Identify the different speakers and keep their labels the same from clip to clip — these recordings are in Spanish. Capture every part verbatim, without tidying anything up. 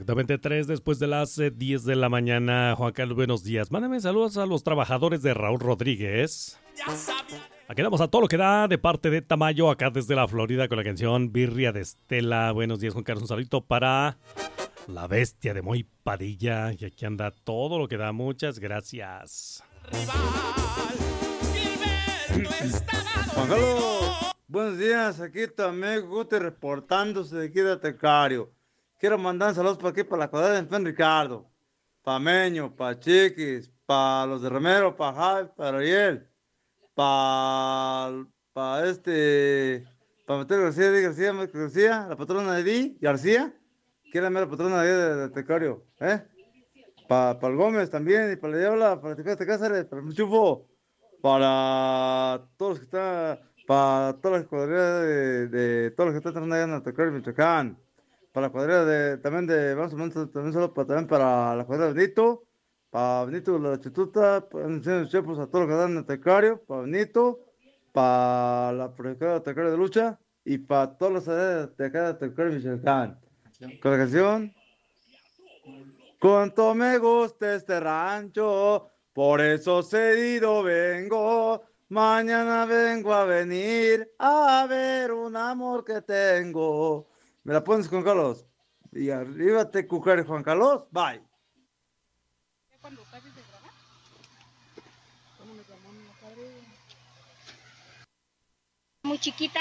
Speaker 1: Exactamente tres después de las eh, diez de la mañana. Juan Carlos, buenos días. Mándame saludos a los trabajadores de Raúl Rodríguez. Aquí damos a todo lo que da de parte de Tamayo, acá desde la Florida, con la canción Birria de Estela. Buenos días, Juan Carlos. Un saludito para la bestia de Moy Padilla. Y aquí anda todo lo que da. Muchas gracias.
Speaker 2: Juan Carlos, buenos días. Aquí tu amigo Guti reportándose de aquí de Tecario. Quiero mandar saludos para aquí, para la cuadra de Enfen Ricardo, para Meño, para Chiquis, para los de Romero, para Javi, para Ariel, para pa este, para Mateo García, Di García, Mateo García, la patrona de Di García, que era la patrona de, de, de Tecario, ¿eh? Para pa el Gómez también, y para la Diabla, para Tecate Cáceres, para el Muchufo, para todos los que están, para todas las cuadrillas de, de todos los que están trabajando allá en Tecario, Michoacán. Para la cuadrilla de, también de, vamos a mandar también solo para, también para la cuadrilla de Benito, para Benito la Chituta, para los chefos a todos los que dan en Tecario, para Benito, para la proyectada de Tecario de Lucha y para todos los de Tecario de Tecario Michoacán. Con la canción, cuánto me gusta este rancho, por eso cedido vengo, mañana vengo a venir a ver un amor que tengo. ¿Me la pones, Juan Carlos? Y arriba te cucar, Juan Carlos. Bye.
Speaker 3: Muy chiquita.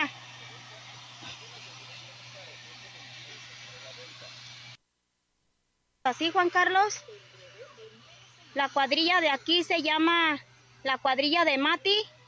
Speaker 3: Así, Juan Carlos. La cuadrilla de aquí se llama la cuadrilla de Mati.